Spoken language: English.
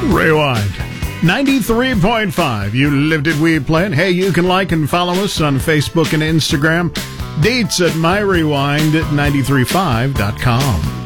Rewind. 93.5. You lived it, we played. Hey, you can like and follow us on Facebook and Instagram. Dates at myrewind at 935.com.